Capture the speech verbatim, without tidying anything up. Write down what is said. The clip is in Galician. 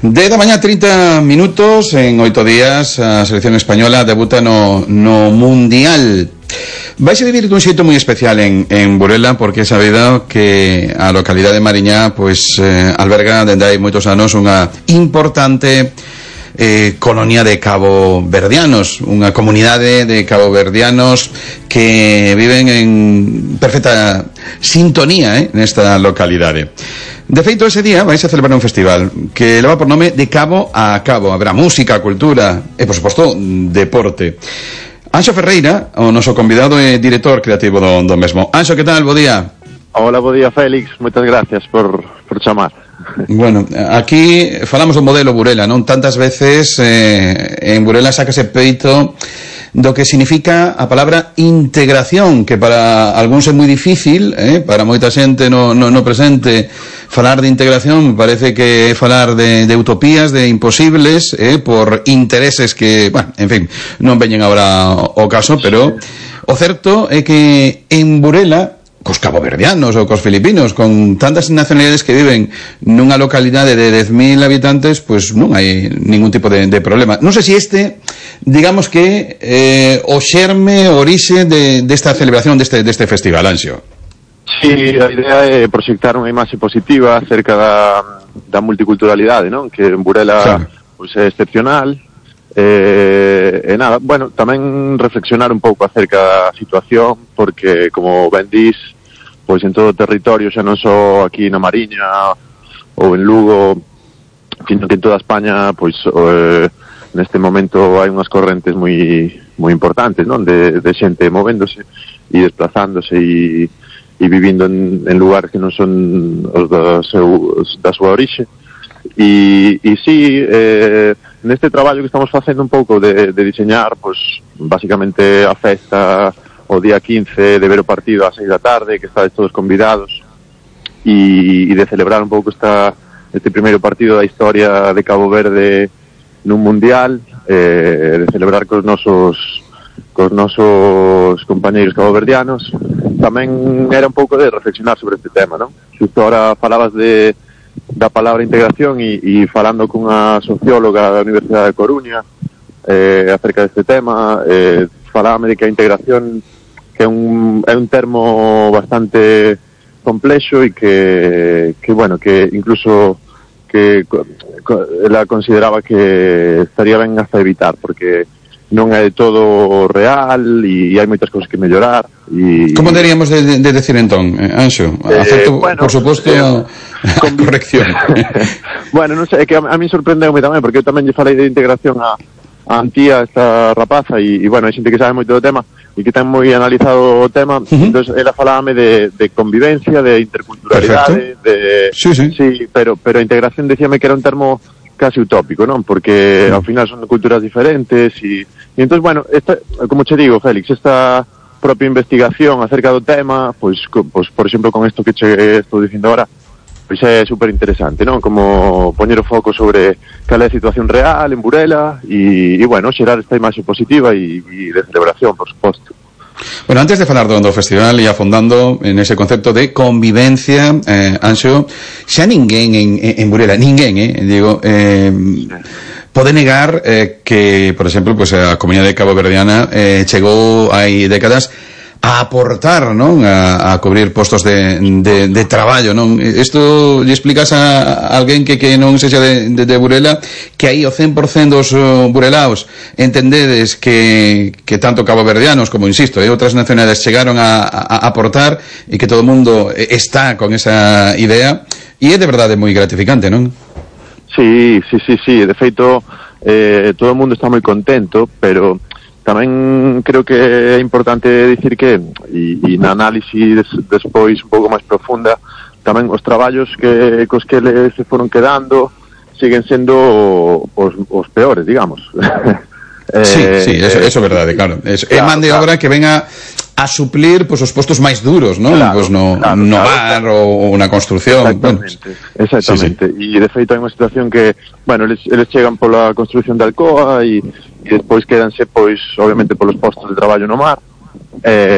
dez da mañá, trinta minutos. En oito días a selección española debuta no, no Mundial. Vais a vivir dun xeito moi especial en, en Burela, porque é sabido que a localidade de Mariñá pois, eh, alberga dende hai moitos anos unha importante eh, colonia de caboverdianos, unha comunidade de caboverdianos que viven en perfecta sintonía eh, nesta localidade. De feito, ese día vais a celebrar un festival que leva por nome De Cabo a Cabo. Haberá música, cultura e, por suposto, deporte. Anxo Ferreira, o noso convidado e director creativo do, do mesmo. Anxo, que tal? Bo día. Hola, bo día, Félix. Moitas gracias por, por chamar. Bueno, aquí falamos do modelo Burela, non? Tantas veces eh, en Burela sácase peito do que significa a palabra integración, que para algúns é moi difícil, eh? Para moita xente no, no, no presente falar de integración me parece que é falar de, de utopías, de imposibles, eh? Por intereses que, bueno, en fin, non veñen agora o, o caso, pero o certo é que en Burela, cos caboverdianos ou cos filipinos, con tantas nacionalidades que viven nunha localidade de dez mil habitantes, pois non hai ningún tipo de, de problema. Non sei se este, digamos que eh, o xerme, o orixe de, desta celebración deste, deste festival, Anxo. Sí, a idea é proxectar unha imaxe positiva acerca da, da multiculturalidade, non? Que en Burela claro. Pois é excepcional. Eh, e nada, bueno, tamén reflexionar un pouco acerca da situación, porque como ben dís, pois en todo o territorio, xa non só aquí na Mariña ou en Lugo, sino que en toda España, pois eh, neste momento hai unhas correntes moi moi importantes, non? De, de xente movéndose e desplazándose e, e vivindo en, en lugares que non son os da, seu, da súa orixe. E, e sí, eh, neste traballo que estamos facendo un pouco de, de diseñar, pois, basicamente a festa o día quince, de ver o partido ás seis da tarde, que estades todos convidados, e, e de celebrar un pouco esta, este primeiro partido da historia de Cabo Verde nun Mundial, eh, de celebrar cos nosos cos nosos compañeiros caboverdianos. Tamén era un pouco de reflexionar sobre este tema, non? Xusto ahora falabas de da palabra integración e, e falando cunha socióloga da Universidade de Coruña eh, acerca deste tema, eh, falábame de que a integración que é un, é un termo bastante complexo e que, que bueno, que incluso que ela consideraba que estaría ben hasta evitar, porque non é de todo real e hai moitas cousas que mellorar. E como deberíamos de, de, de decir entón, eh, Anxo? Acepto, eh, bueno, por suposto, eh, a corrección. Bueno, non sei, é que a, a mí sorprendeume tamén, porque eu tamén lle falei de integración a, a Antía, esta rapaza, e, e bueno, hai xente que sabe moito do tema e que ten moi analizado o tema. Uh-huh. Entón, ela falábame de, de convivencia, de interculturalidade. Perfecto. De, sí, sí. Sí, pero, pero a integración decíame que era un termo casi utópico, non? Porque uh-huh. ao final son culturas diferentes e, e entón, bueno, esta, como che digo, Félix, esta propia investigación acerca do tema, pois, pois por exemplo, con isto que che estou dicindo agora, pois é super interesante, non? Como poñer o foco sobre cal é a situación real en Burela e, e bueno, xerar esta imaxe positiva e, e de celebración, por suposto. Bueno, antes de falar do, do festival e afondando en ese concepto de convivencia, eh, Anxo, xa ninguén en, en Burela, ninguén, eh, digo, eh, sí. Pode negar eh, que, por exemplo, pues, a comunidade caboverdiana eh, chegou hai décadas a aportar, non? A, a cubrir postos de, de, de traballo, non? Isto lle explicas a, a alguén que, que non sexa de, de, de Burela, que aí o cen por cen dos uh, burelaos entendedes que, que tanto caboverdianos como, insisto, e outras nacionalidades chegaron a, a, a aportar e que todo o mundo está con esa idea, e é de verdade moi gratificante, non? Sí, sí, sí, sí, de feito eh, todo o mundo está moi contento, pero tamén creo que é importante dicir que e, e na análise des, despois un pouco máis profunda, tamén os traballos que cos que les se foron quedando siguen sendo os, os peores, digamos. eh, sí, sí, eso, eso é verdade, claro. Es, claro, é man de obra claro. Que venga a suplir pues, os postos máis duros, non? Claro, pues no, claro, no claro, bar claro. Ou na construción. Exactamente, bueno, exactamente. Sí, sí. E de feito hai unha situación que, bueno, eles, eles chegan pola construción de Alcoa e, e despois quedanse, pois, obviamente, polos postos de traballo no mar. Eh,